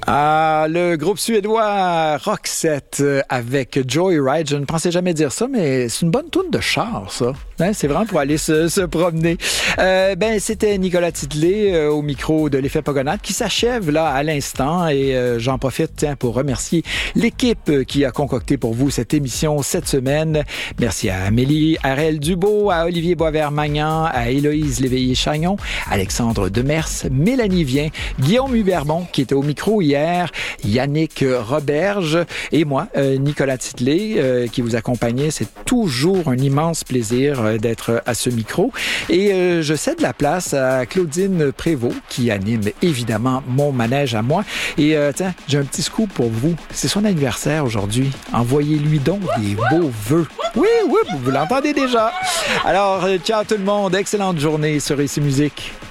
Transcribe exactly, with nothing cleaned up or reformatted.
Ah, le groupe suédois Roxette avec Joyride. Je ne pensais jamais dire ça, mais c'est une bonne toune de char, ça. Hein? C'est vraiment pour aller se, se promener. Euh, ben, c'était Nicolas Titley euh, au micro de l'Effet Pogonade qui s'achève là à l'instant et euh, j'en profite tiens, pour remercier l'équipe qui a concocté pour vous cette émission cette semaine. Merci à Amélie Harel-Dubo, à Olivier Boisvert-Magnan, à Héloïse Léveillé-Chagnon, Alexandre Demers, Mélanie Vien, Guillaume Huberbon qui était au micro hier, Yannick Roberge et moi, euh, Nicolas Titley, euh, qui vous accompagnait. C'est toujours un immense plaisir euh, d'être à ce micro. Et euh, je cède la place à Claudine Prévost, qui anime évidemment mon manège à moi. Et euh, tiens, j'ai un petit scoop pour vous. C'est son anniversaire aujourd'hui. Envoyez-lui donc des beaux vœux. Oui, oui, vous l'entendez déjà. Alors, euh, ciao tout le monde. Excellente journée sur Ici Musique.